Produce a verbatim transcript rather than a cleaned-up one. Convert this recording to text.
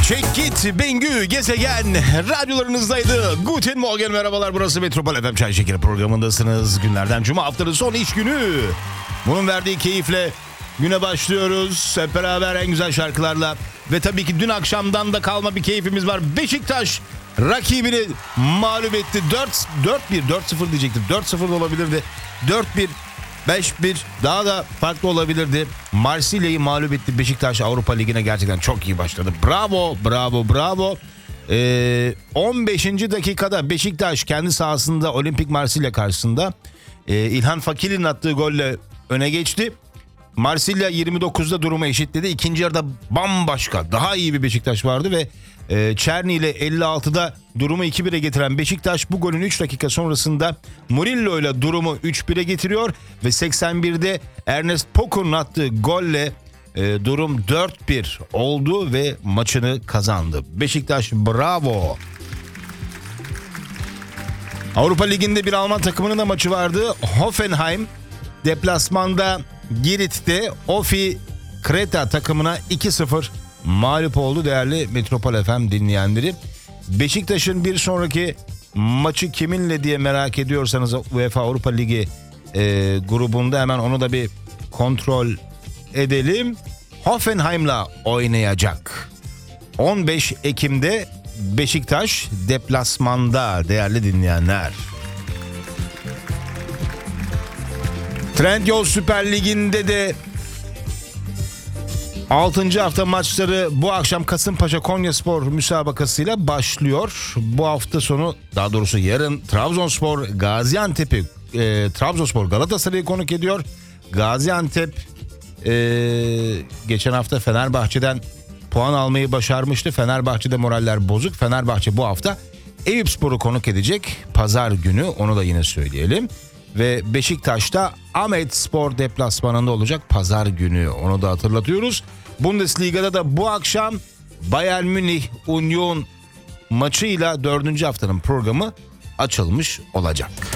Çek git Bengü gezegen radyolarınızdaydı. Guten Morgen, merhabalar, burası Metropol F M Çay Şekeri programındasınız. Günlerden cuma, haftanın son iş günü. Bunun verdiği keyifle güne başlıyoruz. Hep beraber en güzel şarkılarla. Ve tabii ki dün akşamdan da kalma bir keyfimiz var. Beşiktaş rakibini mağlup etti. dört bir, dört sıfır diyecektim. dört sıfır da olabilirdi. dört bir, beş bir daha da farklı olabilirdi. Marsilya'yı mağlup etti Beşiktaş. Avrupa Ligi'ne gerçekten çok iyi başladı. Bravo, bravo, bravo. Ee, on beşinci dakikada Beşiktaş kendi sahasında Olimpik Marsilya karşısında e, İlhan Fakir'in attığı golle öne geçti. Marsilya yirmi dokuzda durumu eşitledi. İkinci yarıda bambaşka, daha iyi bir Beşiktaş vardı ve e, Çerni ile elli altıda durumu iki bire getiren Beşiktaş bu golün üç dakika sonrasında Murillo ile durumu üç bire getiriyor ve seksen birde Ernest Pokur'un attığı golle e, durum dört bir oldu ve maçını kazandı. Beşiktaş bravo. Avrupa Ligi'nde bir Alman takımının da maçı vardı. Hoffenheim deplasmanda Girit'te Ofi Kreta takımına iki sıfır mağlup oldu değerli Metropol F M dinleyenleri. Beşiktaş'ın bir sonraki maçı kiminle diye merak ediyorsanız UEFA Avrupa Ligi e, grubunda hemen onu da bir kontrol edelim. Hoffenheim'la oynayacak. on beş Ekim'de Beşiktaş deplasmanda değerli dinleyenler. Trendyol Süper Ligi'nde de altıncı hafta maçları bu akşam Kasımpaşa Konyaspor müsabakasıyla başlıyor. Bu hafta sonu, daha doğrusu yarın Trabzonspor Gaziantep'i e, Trabzonspor Galatasaray'ı konuk ediyor. Gaziantep e, geçen hafta Fenerbahçe'den puan almayı başarmıştı. Fenerbahçe'de moraller bozuk. Fenerbahçe bu hafta Eyüpspor'u konuk edecek pazar günü, onu da yine söyleyelim. Ve Beşiktaş'ta Ahmetspor deplasmanında olacak pazar günü, onu da hatırlatıyoruz. Bundesliga'da da bu akşam Bayern Münih Union maçıyla dördüncü haftanın programı açılmış olacak.